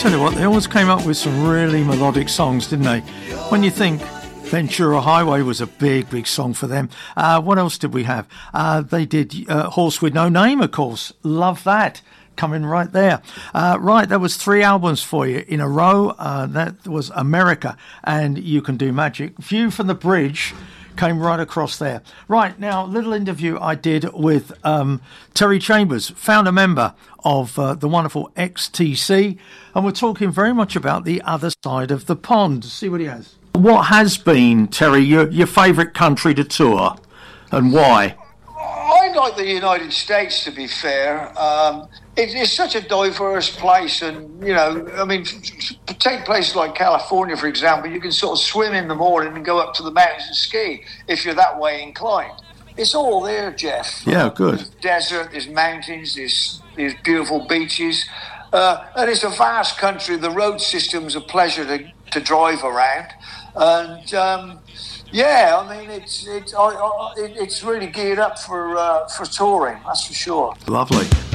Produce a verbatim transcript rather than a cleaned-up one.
tell you what, they always came up with some really melodic songs, didn't they? When you think Ventura Highway was a big, big song for them. Uh, what else did we have? Uh, they did uh, Horse with No Name, of course. Love that. Coming right there. Uh, right, that was three albums for you in a row. Uh, that was America and You Can Do Magic. View from the Bridge came right across there. Right, now, little interview I did with um, Terry Chambers, founder member of uh, the wonderful X T C, and we're talking very much about the other side of the pond. See what he has. What has been, Terry, your, your favourite country to tour, and why? I like the United States, to be fair. Um, it, it's such a diverse place, and, you know, I mean, take places like California, for example. You can sort of swim in the morning and go up to the mountains and ski if you're that way inclined. It's all there, Jeff. Yeah, good. There's desert, there's mountains, there's, there's beautiful beaches. Uh, and it's a vast country. The road system's a pleasure to, to drive around. And, um, yeah, I mean, it's it's I, I, it's really geared up for uh, for touring, that's for sure. Lovely.